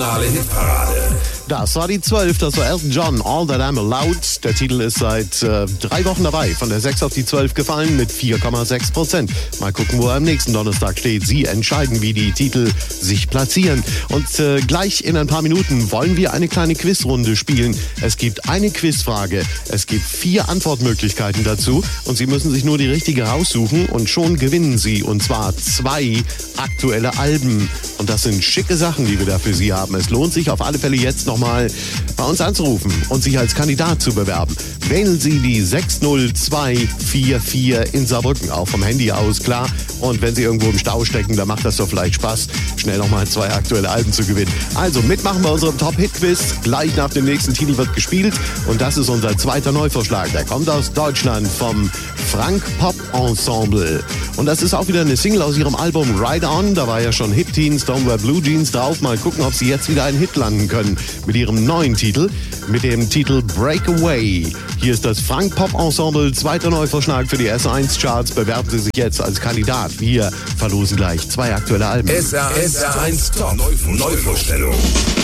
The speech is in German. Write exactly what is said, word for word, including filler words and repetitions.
Hitparade. Das war die zwölf, das war Elton John, All That I'm Allowed. Der Titel ist seit äh, drei Wochen dabei, von der sechs auf die zwölf gefallen mit vier Komma sechs Prozent. Mal gucken, wo er am nächsten Donnerstag steht. Sie entscheiden, wie die Titel sich platzieren. Und äh, gleich in ein paar Minuten wollen wir eine kleine Quizrunde spielen. Es gibt eine Quizfrage, es gibt vier Antwortmöglichkeiten dazu und Sie müssen sich nur die richtige raussuchen und schon gewinnen Sie. Und zwar zwei aktuelle Alben. Und das sind schicke Sachen, die wir da für Sie haben. Es lohnt sich auf alle Fälle jetzt noch mal bei uns anzurufen und sich als Kandidat zu bewerben. Wählen Sie die sechs null zwei vier vier in Saarbrücken, auch vom Handy aus, klar. Und wenn Sie irgendwo im Stau stecken, dann macht das doch vielleicht Spaß, schnell nochmal zwei aktuelle Alben zu gewinnen. Also mitmachen bei unserem Top-Hit-Quiz. Gleich nach dem nächsten Titel wird gespielt. Und das ist unser zweiter Neuvorschlag. Der kommt aus Deutschland vom Frank Pop Ensemble. Und das ist auch wieder eine Single aus ihrem Album Ride On. Da war ja schon Hip Teen, Stoneware Blue Jeans drauf. Mal gucken, ob sie jetzt wieder einen Hit landen können mit ihrem neuen Titel, mit dem Titel Breakaway. Hier ist das Frank Pop Ensemble, zweiter Neuvorschlag für die S eins Charts. Bewerben Sie sich jetzt als Kandidat. Wir verlosen gleich zwei aktuelle Alben. S R eins Top Neuvorstellung.